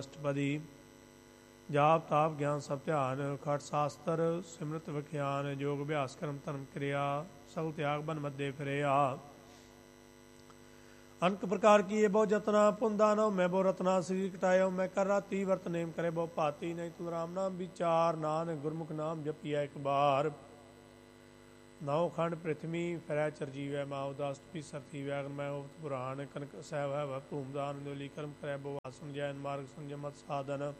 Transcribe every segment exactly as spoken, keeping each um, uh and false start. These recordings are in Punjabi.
ਅਸ਼ਟਪਦੀ। ਜਾਪ ਤਾਪ ਗਿਆਨ ਸਭ ਧਿਆਨ, ਖਟ ਸ਼ਾਸਤਰ ਸਿਮਰਤ ਵਿਖਿਆਨ, ਯੋਗ ਅਭਿਆਸ ਕਰਮ ਧਰਮ ਕਿਰਿਆ, ਸਗਲ ਤਿਆਗ ਬਨ ਮੱਦੇ ਫਿਰਿਆ। ਅਨਕ ਪ੍ਰਕਾਰ ਕੀ ਬਹੁ ਜਤਨਾ, ਪੁੰਦਾ ਨੋ ਮੈਂ ਬਹੁ ਰਤਨਾ, ਸਰੀਰ ਕਟਾਇਓ ਮੈਂ ਕਰ ਰਾਤੀ, ਵਰਤ ਨੇਮ ਕਰੇ ਬਹੁ ਭਾਤੀ, ਨਹੀਂ ਤੁਲ ਰਾਮ ਨਾਮ ਵਿਚਾਰ, ਨਾਨਕ ਗੁਰਮੁਖ ਨਾਮ ਜਪੀਐ ਇੱਕ ਬਾਰ। ਨੌ ਖੰਡ ਪ੍ਰਿਥਵੀ ਫਿਰੈ ਚਰਜੀਵੈ, ਮਾਉ ਦਾਸਤਪੀ ਸਰਥੀ ਵੈਗਨ ਮੈਂ ਉਪਤ ਪੁਰਾਣ, ਕਨਕ ਸਹਿਬ ਹੈ ਵ ਭੂਮਦਾਨ, ਨਿਉਲੀ ਕਰਮ ਕਰੈ ਬਹੁ ਆਸਨ, ਜੈਨ ਮਾਰਗ ਸੰਜਮਤ ਸਾਧਨ।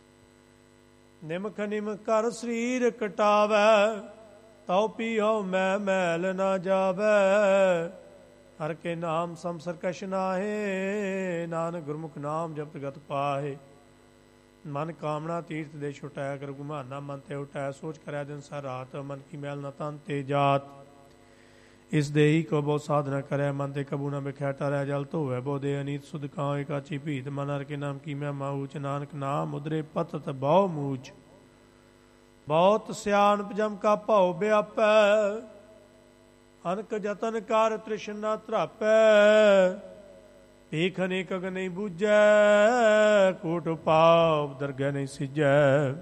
ਨਿਮਖ ਨਿਮ ਕਰ ਸਰੀਰ ਕਟਾਵੈ, ਤਉ ਪੀਓ ਮੈਂ ਮੈਲ ਨਾ ਜਾਵੈ। ਹਰ ਕੇ ਨਾਮ ਸੰਸਰ ਕਛ ਨਾਹੇ, ਨਾਨਕ ਗੁਰਮੁਖ ਨਾਮ ਜਪਤ ਗਤ ਪਾਹੇ। ਮਨ ਕਾਮਨਾ ਤੀਰਥ ਦੇ ਛੁਟੈ, ਕਰ ਗੁਮਾਨਾ ਮਨ ਤੇ ਉਟੈ, ਸੋਚ ਕਰਿਆ ਦਿਨ ਸਾ ਰਾਤ, ਮਨ ਕੀ ਮੈਲ ਨ ਤਨ ਤੇ ਜਾਤ। ਇਸ ਦੇਹੀ ਕੋ ਬਹੁ ਸਾਧਨਾ ਕਰੈ, ਮਨ ਤੇ ਕਬੂ ਨ ਬਿਖੈ ਟਰੈ, ਜਲ ਧੋਵੈ ਬਹੁ ਦੇ ਅਨੀਤ ਸੁਧ ਕਾਉ, ਏਕਾਚੀ ਭੀਤ ਮਨ ਹਰ ਕੇ ਨਾਮ ਕੀ ਮੈਂ ਮਾਊਚ। ਨਾਨਕ ਨਾਮ ਉਦਰੇ ਪਤਤ ਬਹੁ ਮੂਚ, ਬਹੁਤ ਸਿਆਣਪ ਜਮ ਕਾ ਭਉ ਵਿਆਪੈ। ਅਨਕ ਜਤਨ ਕਰ ਤ੍ਰਿਸ਼ਨਾ ਧਰਾਪੈ, ਭੀਖ ਅਨੇਕ ਅਗ ਨਹੀਂ ਬੂਝੈ, ਕੋਟ ਪਾਪ ਦਰਗਹਿ ਨਹੀਂ ਸਿਜੈ।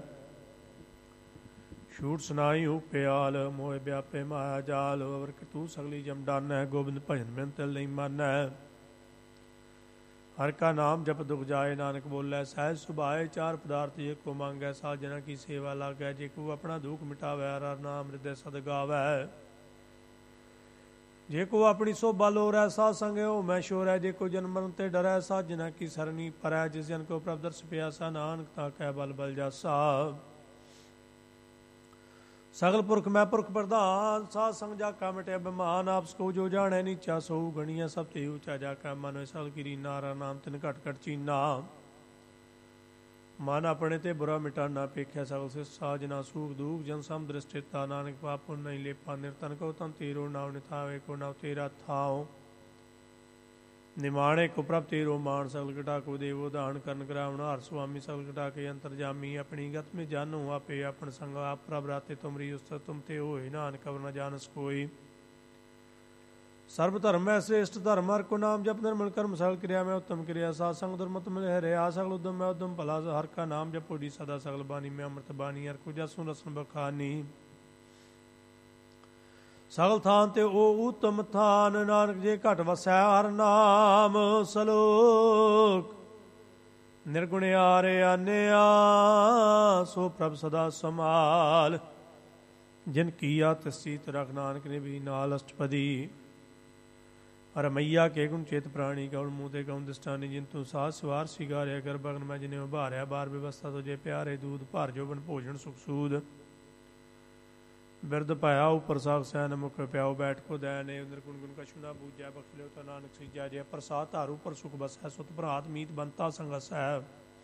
ਛੂਟ ਸੁਨਾਈ ਉਪਿਆਲ, ਮੋਹ ਵਿਆਪੇ ਮਾਇਆ ਜਾਲ, ਅਵਰ ਕਟੂ ਸਗਲੀ ਜਮ ਡਾਨੈ, ਗੋਬਿੰਦ ਭਜਨ ਬਿਨ ਤਿਲ ਨਹੀਂ ਮਾਨੈ। ਹਰ ਕਾ ਨਾਮ ਜਪ ਦੁਖ ਜਾਏ, ਨਾਨਕ ਬੋਲੇ ਸਹਿਜ ਸੁਭਾਏ। ਚਾਰ ਪਦਾਰਥ ਜੇ ਕੋ ਮੰਗੈ, ਸਾਧ ਜਨਾਂ ਕੀ ਸੇਵਾ ਲਾਗੈ, ਜੇ ਕੋ ਆਪਣਾ ਦੁਖ ਮਿਟਾਵੈ, ਹਰ ਹਰ ਨਾਮ ਹਿਰਦੈ ਸਦ ਗਾਵੈ। ਜੇ ਕੋ ਆਪਣੀ ਸੋਭਾ ਲੋਰੈ, ਸਾਧ ਸੰਗਿਓ ਮੈਂ ਸ਼ੋਰੈ, ਜੇ ਕੋ ਜਨਮ ਮਰਨ ਤੇ ਡਰੈ, ਸਾਧ ਜਨਾਂ ਕੀ ਸਰਨੀ ਪਰੈ। ਜਿਸ ਜਨ ਕੋ ਪ੍ਰਭ ਦਰਸ ਪਿਆਸਾ, ਨਾਨਕ ਤਾਂ ਕਹਿ ਬਲ ਬਲ ਜਾਸਾ। ਸਗਲ ਪੁਰਖ ਮੈਂ ਪੁਰਖ ਪ੍ਰਧਾਨ, ਸਾਧ ਸੰਗ ਜਾ ਕਾ ਮਿਟਿਆ ਬਿਮਾਨ। ਆਪਸ ਕੋ ਜੋ ਜਾਣੈ ਨੀਚਾ, ਸੋ ਗਣੀਐ ਸਭ ਤੇ ਉੱਚਾ, ਜਾ ਕਾ ਮਨ ਹੋਇ ਸਗਲ ਕੀ ਰੀਨਾ, ਹਰ ਨਾਮ ਤਿਨ ਘਟ ਘਟ ਚੀਨਾ। ਮਨ ਆਪਣੇ ਤੇ ਬੁਰਾ ਮਿਟਾ ਨਾ ਪੇਖਿਆ, ਸਗਲ ਸਿ ਸਾਜ ਨਾ ਸੂਖ ਦੂਖ, ਜਨ ਸਮ ਦ੍ਰਿਸ਼ਟਿਤਾ। ਨਾਨਕ ਪਾਪ ਪੁੰਨ ਨਹੀਂ ਲੇਪਾ, ਨਿਰਤਨ ਕੋ ਤਨ ਤੇਰੋ, ਨਾਉ ਨਿਥਾਵੇ ਕੋ ਨਾਉ ਤੇਰਾ ਥਾਉ। ਨਿਮਾਣੇ ਕੋ ਪ੍ਰਭ ਤੇਰੋ ਮਾਨ, ਸਗਲ ਘਟਾ ਕੋ ਦੇਵੋ ਦਾਨ। ਕਰਨ ਕਰਾਵਣ ਹਰ ਸੁਆਮੀ, ਸਗਲ ਘਟਾ ਕੇ ਅੰਤਰਜਾਮੀ। ਆਪਣੀ ਗਤ ਮੇ ਜਾਨੋ ਆਪੇ, ਆਪਨ ਸੰਗ ਆਪ ਪ੍ਰਭ ਰਾਤੇ। ਤੁਮਰੀ ਉਸਤਤ ਤੁਮ ਤੇ ਹੋਏ, ਨਾਨਕ ਅਵਰ ਨ ਜਾਣਸ ਕੋਈ। ਸਰਬ ਧਰਮ ਮੈਂ ਸ੍ਰੇਸ਼ਟ ਧਰਮ, ਹਰ ਕੋ ਨਾਮ ਜਪ ਨਿਰਮਲ ਕਰਮ। ਸਗਲ ਕਿਰਿਆ ਮੈਂ ਉੱਤਮ ਕਿਰਿਆ, ਸਾਧ ਸੰਗ ਦੁਰਮਤ ਮਿਲ ਹਰਿਆ। ਸਗਲ ਉਦਮ ਮੈਂ ਉਦਮ ਭਲਾ, ਹਰ ਕਾ ਨਾਮ ਜਪੋ ਜੀ ਸਦਾ। ਸਗਲ ਬਾਣੀ ਮੈਂ ਅੰਮ੍ਰਿਤ ਬਾਣੀ, ਹਰ ਕੋ ਜਸੁ ਰਸਨ ਬਖਾਨੀ। ਸਗਲ ਥਾਨ ਤੇ ਉਹ ਉਤਮ ਥਾਨ, ਨਾਨਕ ਜੇ ਘਟ ਵਸੈ ਹਰ ਨਾਮ। ਸਲੋਕ ਨਿਰਗੁਣਿਆਰੇ ਆਨਿਆ, ਸੋ ਪ੍ਰਭ ਸਦਾ ਸਮਾਲ। ਜਿਨ ਕੀਆ ਤਸੀਤ ਰਖ, ਨਾਨਕ ਨੇ ਵੀ ਨਾਲ ਅਸ਼ਟਪਦੀ। ਰਮਈਆ ਕੇ ਗੁਣ ਚੇਤ ਪ੍ਰਾਣੀ, ਕਉਲ ਮੂੰਹ ਤੇ ਕਉ ਦਿਸਟਾਨੀ। ਜਿਨ ਤੂੰ ਸਾਧ ਸਵਾਰ ਸਿਗਾਰਿਆ, ਕਰ ਬਗਨ ਮੈਂ ਜਿਨੇ ਉਭਾਰਿਆ। ਬਾਰ ਵਿਵਸਥਾ ਤੁਝੇ ਪਿਆਰੇ ਦੂਧ, ਭਰ ਜੋਬਨ ਭੋਜਨ ਸੁਖ ਸੂਦ। ਬਿਰਧ ਪਾਇਆ ਉਪਰ ਸਾਖ ਸੈਨ, ਮੁਖ ਪਿਆਉ ਬੈਠ ਕੋ ਦੈ। ਨੇ ਨਿਰਗੁਣ ਗੁਣ ਕਛੁ ਨਾ ਬੂਝੈ, ਬਖਸ਼ ਲਿਓ ਤਾਂ ਨਾਨਕ ਸੀਜੈ। ਜੇ ਪ੍ਰਸਾਦ ਧਾਰੂ ਪਰ ਸੁਖ ਬਸੈ, ਸੁਤ ਪ੍ਰਹਾਤ ਮੀਤ ਬੰਤਾ ਸੰਗਸੈ।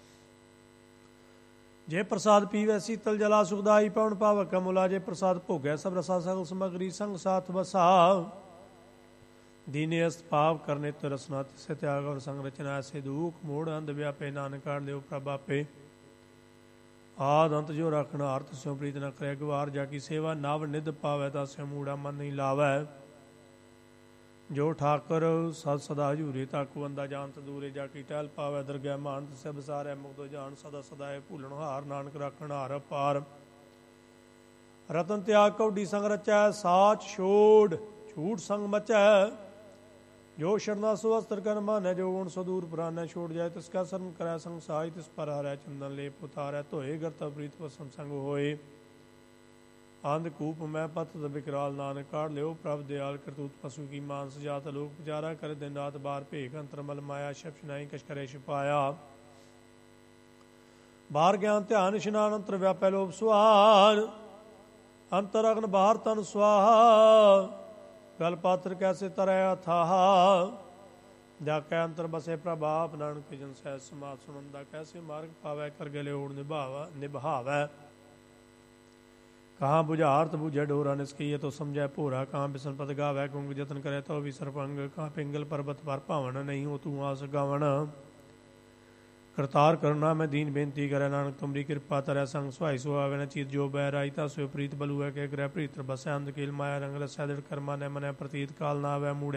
ਜੇ ਪ੍ਰਸਾਦ ਪੀਵੈ ਸੀਤਲ ਜਲਾ, ਸੁਖਦਾਈ ਪਵਨ ਪਾਵਕ ਕਮੁਲਾ। ਜੇ ਪ੍ਰਸਾਦ ਭੋਗੈ ਸਭ ਰਸਾ, ਸਗਲ ਸਮਗਰੀ ਸੰਗ ਸਾਥ ਵਸਾ। ਦੀਨੇ ਅਸਤ ਪਾਪ ਕਰਨੇ ਤੇ ਰਸਨਾ, ਤਿਸੇ ਤਿਆਗ ਔਰ ਸੰਗ ਰਚਨਾ। ਐਸੇ ਦੁਖ ਮੋੜ ਅੰਧ ਵਿਆਪੇ, ਨਾਨਕ ਕਾਢ ਲਿਓ ਪ੍ਰਭ ਆਪੇ। ਆਦ ਅੰਤ ਜੋ ਰੱਖਣਾ, ਹਰ ਤਿਸਿਓ ਪ੍ਰੀਤ ਨ ਕਰਿਆ ਗਵਾਰ। ਜਾ ਕੀ ਸੇਵਾ ਨਵ ਨਿਧ ਪਾਵੈ, ਤਾਸਿਓ ਮੂੜਾ ਮਨ ਨਹੀਂ ਲਾਵੈ। ਜੋ ਠਾਕੁਰ ਸਦ ਸਦਾ ਹਜੂਰੇ, ਤਾਕੂ ਬੰਦਾ ਜਾਣਤ ਦੂਰੇ। ਜਾ ਕੀ ਟਹਿਲ ਪਾਵੈ ਦਰਗਹਿ ਮਾਨ, ਤਿਸੈ ਬਸਾਰੈ ਮੁਕਤਿ ਜਾਣ। ਸਦਾ ਸਦਾਏ ਭੂਲਣ ਹਾਰ, ਨਾਨਕ ਰਾਖਣ ਹਾਰ ਅਪਾਰ। ਰਤਨ ਤਿਆਗ ਕਉਡੀ ਸੰਗ ਰਚੈ, ਸਾਚ ਛੋੜ ਝੂਠ ਸੰਗ ਮਚੈ। ਜੋ ਸ਼ਰਨਾ ਸੋ ਅਸਤਰ ਕਰ ਮਾਨੈ, ਜੋ ਗੁਣ ਸੋ ਦੂਰ ਪ੍ਰਾਨੈ। ਛੋੜ ਜਾਏ ਤਿਸ ਕਾ ਸਰਨ ਕਰੈ ਸੰਗ ਸਾਜ, ਤਿਸ ਪਰ ਹਰੈ ਚੰਦਨ ਲੇਪ ਉਤਾਰੈ। ਧੋਏ ਗਰਤਾ ਪ੍ਰੀਤ ਵਸਮ ਸੰਗ ਹੋਏ। ਅੰਧ ਕੂਪ ਮੈਂ ਪਤਤ ਬਿਕਰਾਲ, ਨਾਨਕ ਕਾਢ ਲਿਓ ਪ੍ਰਭ ਦਿਆਲ। ਕਰਤੂਤ ਪਸ਼ੂ ਕੀ ਮਾਨਸ ਜਾਤ, ਲੋਕ ਪੁਜਾਰਾ ਕਰ ਦਿਨ ਰਾਤ। ਬਾਰ ਭੇਖ ਅੰਤਰ ਮਲ ਮਾਇਆ, ਸ਼ਪਸ਼ ਨਾਹੀ ਕਛ ਕਰੇ ਛੁਪਾਇਆ। ਬਾਹਰ ਗਿਆਨ ਧਿਆਨ ਇਸ਼ਨਾਨ, ਅੰਤਰ ਵਿਆਪੈ ਲੋਭ ਸੁਆਰ। ਅੰਤਰ ਅਗਨ ਬਾਹਰ ਤਨ ਸੁਆਹਾ, ਗਲ ਪਾਤਰ ਕੈਸੇ ਤਰੈ ਅਥਾਹ। ਜਾ ਕੈ ਅੰਤਰ ਬਸੇ ਪ੍ਰਭ ਆਪ, ਨਾਨਕ ਜਨ ਸਹਿਜ ਸਮਾਧ। ਸੁਣੰਦਾ ਕੈਸੇ ਮਾਰਗ ਪਾਵੈ, ਕਰ ਗਲੇ ਓੜ ਨਿਭਾਵਾ ਨਿਭਾਵੈ। ਕਹਾਂ ਬੁਝਾਰਤ ਬੂਝੈ ਡੋਰਾ, ਨਿਸਕੀਏ ਤੋ ਸਮਝੈ ਭੋਰਾ। ਕਹਾਂ ਬਿਸਨ ਪਦ ਗਾਵੈ, ਗੁੰਗ ਜਤਨ ਕਰੈ ਤੋ ਵੀ ਸਰਪੰਗ। ਕਹਾਂ ਪਿੰਗਲ ਪਰਬਤ ਪਰ ਭਾਵਨ, ਨਹੀਂ ਹੋ ਤੂੰ ਆਸ ਗਾਵਣ। ਕਰਤਾਰ ਕਰੁਣਾ ਮੈਂ ਦੀਨ ਬੇਨਤੀ ਕਰੈ, ਨਾਨਕ ਤੁਮਰੀ ਕਿਰਪਾ ਤਰੈ ਸੰਗ। ਸੁਹਾਈ ਸੋ ਆਵੇ ਨ ਚੀਤ, ਜੋ ਬੈ ਰਾਈ ਤਾ ਸੋ ਪ੍ਰੀਤ। ਬਲੂਐ ਕੇ ਗ੍ਰਹਿ ਪ੍ਰੀਤਰ ਬਸੈ, ਅੰਧ ਕੀਲ ਮਾਇਆ ਰੰਗ ਰਸੈ। ਦਿੜ ਕਰਮਾ ਨੇ ਮਨੈ ਪ੍ਰਤੀਤ, ਕਾਲ ਨਾ ਆਵੈ ਮੂੜੇ।